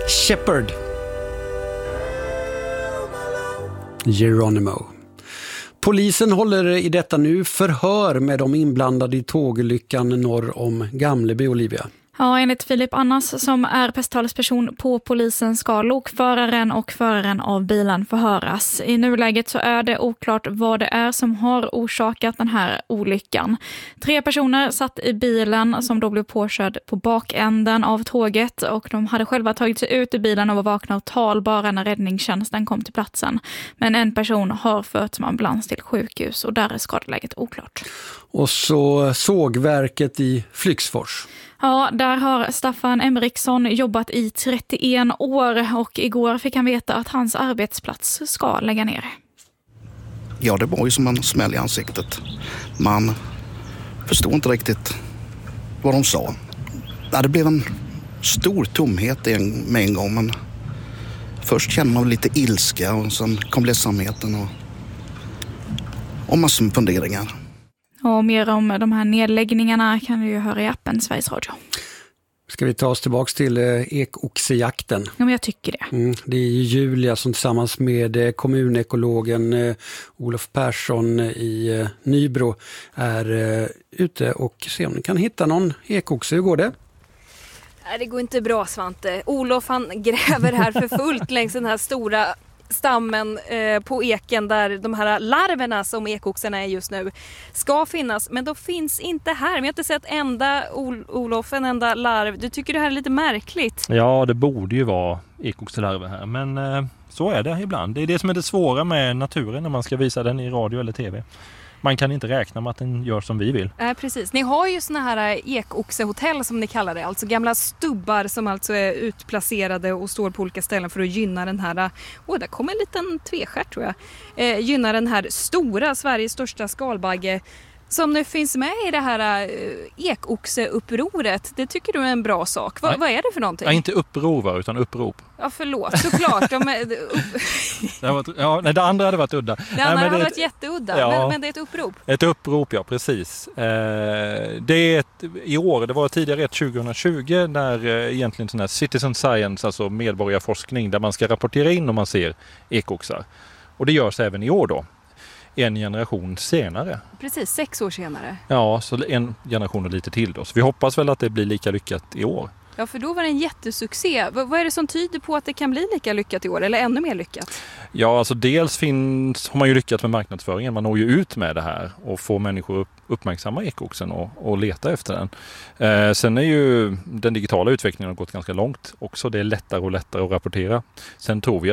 Shepherd. Geronimo. Polisen håller i detta nu förhör med de inblandade i tågolyckan norr om Gamleby, Olivia. Ja, enligt Filip Annas som är presstalesperson på polisen ska lokföraren och föraren av bilen förhöras. I nuläget så är det oklart vad det är som har orsakat den här olyckan. 3 personer satt i bilen som då blev påkörd på bakänden av tåget och de hade själva tagit sig ut i bilen och var vakna och talbara när räddningstjänsten kom till platsen. Men en person har förts med ambulans till sjukhus och där är skadeläget oklart. Och så sågverket i Flygsfors. Ja, där har Staffan Emriksson jobbat i 31 år och igår fick han veta att hans arbetsplats ska lägga ner. Ja, det var ju som en smäll i ansiktet. Man förstod inte riktigt vad de sa. Ja, det blev en stor tomhet med en gång, men först kände man lite ilska och sen kom ledsamheten och massor med funderingar. Och mer om de här nedläggningarna kan du ju höra i appen Sveriges Radio. Ska vi ta oss tillbaka till ekoxejakten? Ja, men jag tycker det. Det är Julia som tillsammans med kommunekologen Olof Persson i Nybro är ute och ser om ni kan hitta någon ekoxe. Hur går det? Det går inte bra, Svante. Olof han gräver här för fullt längs den här stora stammen på eken där de här larverna som ekoxarna är just nu ska finnas, men de finns inte här. Vi har inte sett Olof, en enda larv. Du tycker det här är lite märkligt? Ja, det borde ju vara ekoxelarver här, men så är det ibland. Det är det som är det svåra med naturen när man ska visa den i radio eller tv. Man kan inte räkna med att den gör som vi vill. Precis. Ni har ju såna här ekoxehotell som ni kallar det. Alltså gamla stubbar som alltså är utplacerade och står på olika ställen för att gynna den här... där kommer en liten tvestjärt tror jag. Gynna den här stora, Sveriges största skalbagge som nu finns med i det här ekoxeupproret. Det tycker du är en bra sak. Vad är det för någonting? Ja, inte uppror utan upprop. Ja, förlåt. Såklart. Det andra hade varit udda. Det andra hade varit jätteudda. Ja, men det är ett upprop. Ett upprop, ja, precis. Det är i år, det var tidigare ett 2020 där egentligen sån här citizen science, alltså medborgarforskning, där man ska rapportera in om man ser ekoxar. Och det görs även i år då. En generation senare. Precis, 6 år senare. Ja, så en generation och lite till då. Så vi hoppas väl att det blir lika lyckat i år. Ja, för då var det en jättesuccé. Vad är det som tyder på att det kan bli lika lyckat i år eller ännu mer lyckat? Ja, alltså dels har man ju lyckats med marknadsföringen. Man når ju ut med det här och får människor uppmärksamma ekoxen och leta efter den. Sen är ju den digitala utvecklingen har gått ganska långt också. Det är lättare och lättare att rapportera. Sen tror vi